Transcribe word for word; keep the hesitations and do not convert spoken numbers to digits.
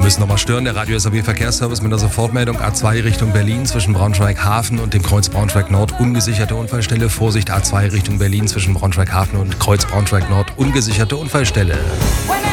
Müssen nochmal stören, der Radio S A B Verkehrsservice mit der Sofortmeldung A zwei Richtung Berlin zwischen Braunschweig-Hafen und dem Kreuz Braunschweig-Nord ungesicherte Unfallstelle. Vorsicht A zwei Richtung Berlin zwischen Braunschweig-Hafen und Kreuz Braunschweig-Nord ungesicherte Unfallstelle.